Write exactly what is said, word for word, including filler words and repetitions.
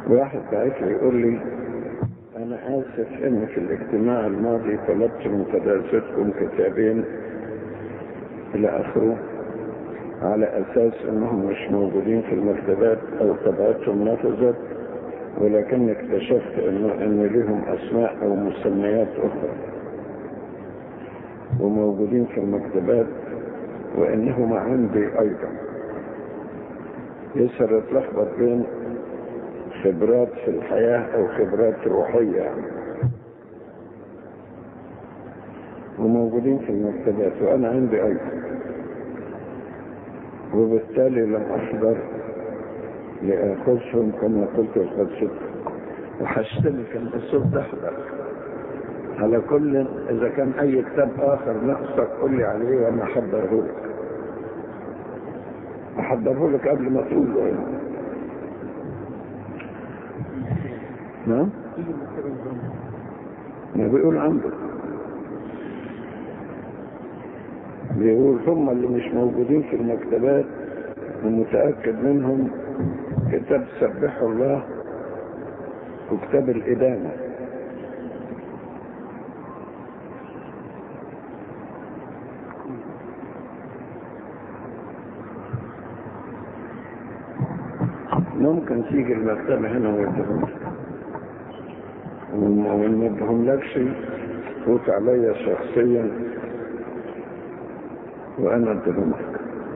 واحد بعت لي يقول لي أنا آسف إن في الاجتماع الماضي طلبت من قداستكم كتابين إلى آخره على أساس أنهم مش موجودين في المكتبات أو طبعتهم نفذت، ولكن اكتشفت إنه إن لهم أسماء أو مسميات أخرى وموجودين في المكتبات وإنهما عندي أيضا. يصير يتلخبط بين خبرات في الحياة أو خبرات روحية يعني. وموجودين في المكتبات وأنا عندي أيضا، وبالتالي لم أحضر لأخذهم كما قلت القدس، وحشتلك الأصول تحضر. على كل إذا كان أي كتاب آخر نقصك قل لي عليه وأنا أحضره لك أحضره لك قبل ما تقول له يعني. نعم؟ ما بيقول عنده، بيقول هم اللي مش موجودين في المكتبات ومتأكد منهم كتاب سبحوا الله وكتاب الإدانة. ممكن تيجي المكتبة هنا ويدهم وما يدهم لكش فوت عليا شخصيا وأنا ادهم.